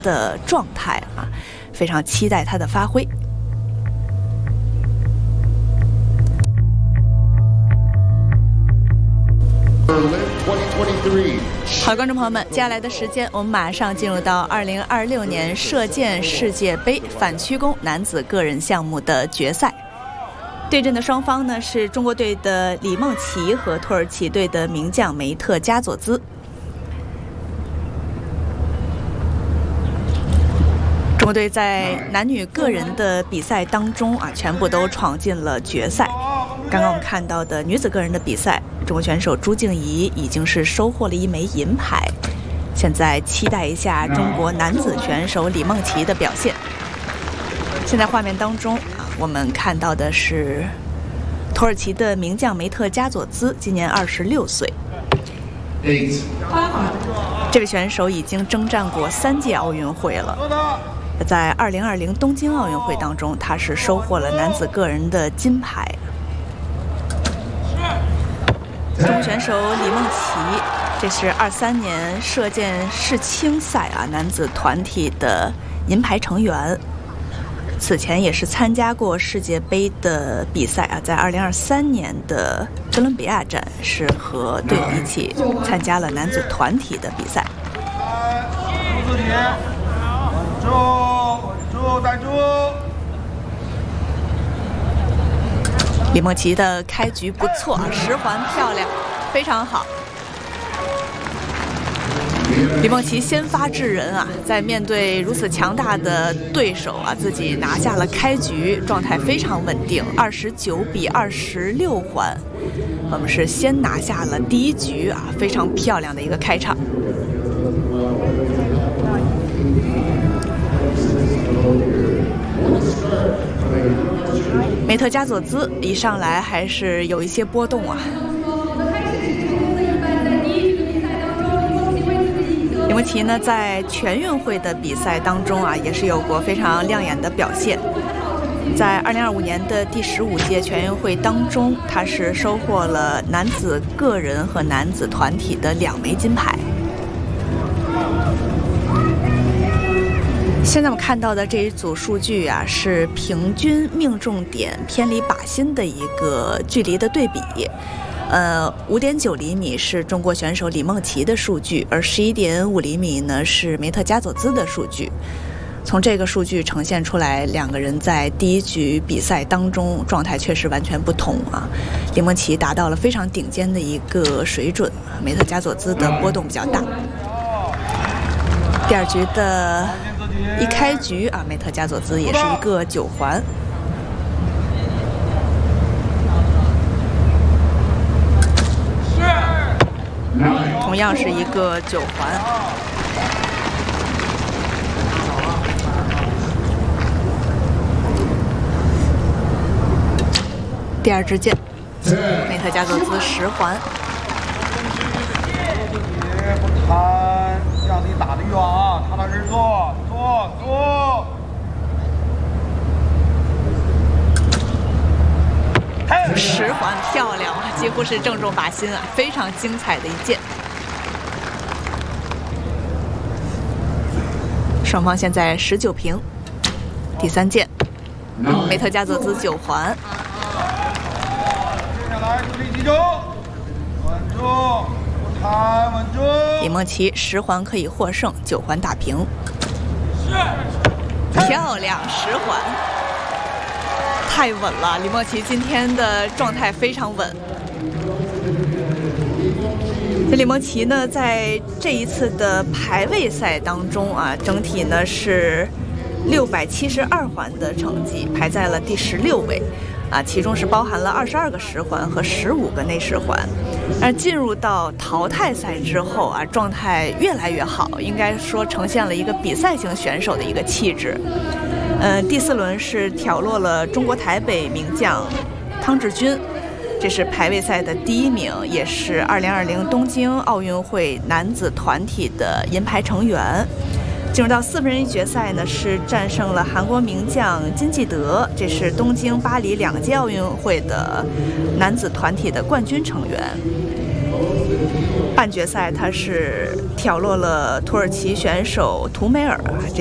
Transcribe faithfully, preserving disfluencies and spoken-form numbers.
的状态啊，非常期待他的发挥。好，观众朋友们，接下来的时间，我们马上进入到二零二六年射箭世界杯反曲弓男子个人项目的决赛。对阵的双方呢是中国队的李梦琪和土耳其队的名将梅特加佐兹。中国队在男女个人的比赛当中啊，全部都闯进了决赛。刚刚我们看到的女子个人的比赛，中国选手朱静怡已经是收获了一枚银牌。现在期待一下中国男子选手李梦琪的表现。现在画面当中啊，我们看到的是土耳其的名将梅特加佐兹，今年二十六岁。这位选手已经征战过三届奥运会了。在二零二零东京奥运会当中，他是收获了男子个人的金牌。中国选手李梦琪，这是二三年射箭世青赛啊男子团体的银牌成员。此前也是参加过世界杯的比赛啊，在二零二三年的哥伦比亚站是和队友一起参加了男子团体的比赛。 稳住，稳住，带住。 李梦琪的开局不错啊，十环漂亮，非常好。李梦琪先发制人啊，在面对如此强大的对手啊，自己拿下了开局，状态非常稳定，二十九比二十六环，我们是先拿下了第一局啊，非常漂亮的一个开场。梅特加佐兹一上来还是有一些波动啊。李梦琪呢，在全运会的比赛当中啊，也是有过非常亮眼的表现。在二零二五年的第十五届全运会当中，他是收获了男子个人和男子团体的两枚金牌。现在我们看到的这一组数据啊，是平均命中点偏离靶心的一个距离的对比。呃，五点九厘米是中国选手李梦琪的数据，而十一点五厘米呢是梅特加佐兹的数据。从这个数据呈现出来，两个人在第一局比赛当中状态确实完全不同啊。李梦琪达到了非常顶尖的一个水准，梅特加佐兹的波动比较大。第二局的一开局啊，梅特加佐兹也是一个九环。同样是一个九环。第二支箭，梅特加佐兹十环。 不贪，让你打得远啊，踏踏实实做，做做。 十环漂亮啊，几乎是正中靶心啊，非常精彩的一箭。双方现在十九平。第三箭，梅特加佐兹九环。 接下来注意集中，稳住，不贪，稳住。 李梦琪十环可以获胜，九环打平。漂亮，十环。太稳了，李梦琪今天的状态非常稳。这李梦琪呢，在这一次的排位赛当中啊，整体呢是六百七十二环的成绩，排在了第十六位，啊，其中是包含了二十二个十环和十五个内十环。而进入到淘汰赛之后啊，状态越来越好，应该说呈现了一个比赛型选手的一个气质。呃，第四轮是挑落了中国台北名将汤志军，这是排位赛的第一名，也是二零二零东京奥运会男子团体的银牌成员。进入到四分之一决赛呢，是战胜了韩国名将金继德，这是东京、巴黎两届奥运会的男子团体的冠军成员。 半决赛他是挑落了土耳其选手图梅尔啊。